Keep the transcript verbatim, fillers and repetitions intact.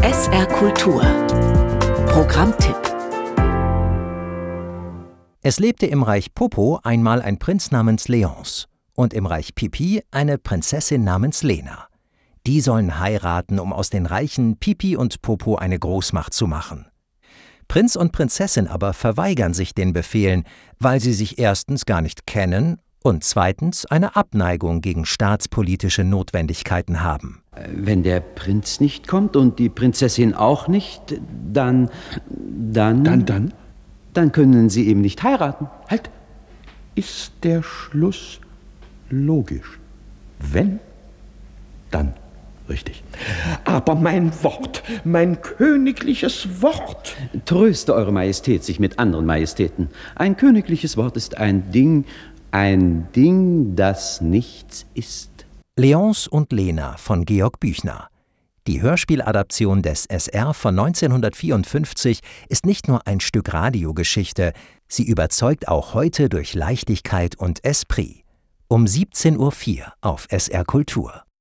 S R Kultur Programmtipp. Es lebte im Reich Popo einmal ein Prinz namens Léonce und im Reich Pipi eine Prinzessin namens Lena. Die sollen heiraten, um aus den Reichen Pipi und Popo eine Großmacht zu machen. Prinz und Prinzessin aber verweigern sich den Befehlen, weil sie sich erstens gar nicht kennen und zweitens eine Abneigung gegen staatspolitische Notwendigkeiten haben. Wenn der Prinz nicht kommt und die Prinzessin auch nicht, dann, dann... Dann, dann? Dann können sie eben nicht heiraten. Halt! Ist der Schluss logisch? Wenn, dann richtig. Aber mein Wort, mein königliches Wort. Tröste Eure Majestät sich mit anderen Majestäten. Ein königliches Wort ist ein Ding, ein Ding, das nichts ist. Léonce und Lena von Georg Büchner. Die Hörspieladaption des S R von neunzehnhundertvierundfünfzig ist nicht nur ein Stück Radiogeschichte, sie überzeugt auch heute durch Leichtigkeit und Esprit. Um siebzehn Uhr vier auf S R Kultur.